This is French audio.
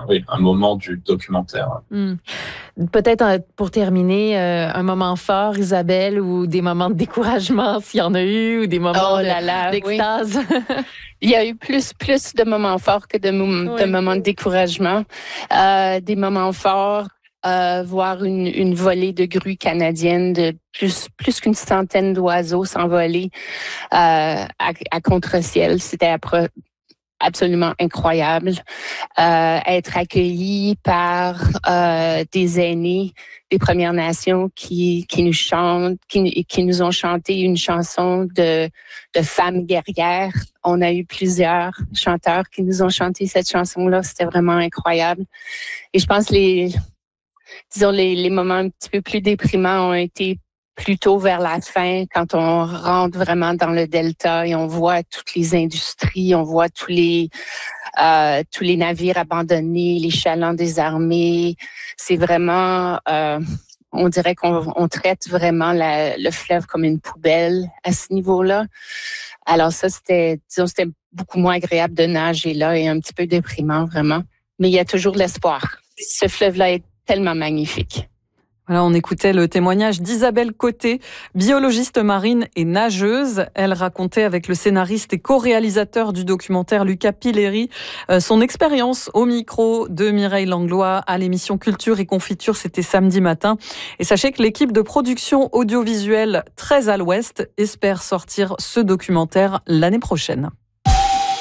un moment du documentaire. Peut-être pour terminer, un moment fort, Isabelle, ou des moments de découragement, s'il y en a eu, ou des moments d'extase. Oui. Il y a eu plus de moments forts que de moments de découragement. Des moments forts, voir une volée de grues canadiennes de plus qu'une centaine d'oiseaux s'envoler à contre-ciel. C'était absolument incroyable. Être accueilli par des aînés des Premières Nations qui nous chantent, qui nous ont chanté une chanson de femmes guerrières. On a eu plusieurs chanteurs qui nous ont chanté cette chanson-là. C'était vraiment incroyable. Et je pense les moments un petit peu plus déprimants ont été plutôt vers la fin, quand on rentre vraiment dans le delta et on voit toutes les industries, on voit tous les navires abandonnés, les chalands désarmés. C'est vraiment, on dirait qu'on traite vraiment le fleuve comme une poubelle à ce niveau-là. Alors ça, c'était beaucoup moins agréable de nager là et un petit peu déprimant, vraiment. Mais il y a toujours de l'espoir. Ce fleuve-là est tellement magnifique. Voilà, on écoutait le témoignage d'Isabelle Côté, biologiste marine et nageuse. Elle racontait avec le scénariste et co-réalisateur du documentaire Lucas Pilleri son expérience au micro de Mireille Langlois à l'émission Culture et Confiture. C'était samedi matin. Et sachez que l'équipe de production audiovisuelle 13 à l'Ouest espère sortir ce documentaire l'année prochaine.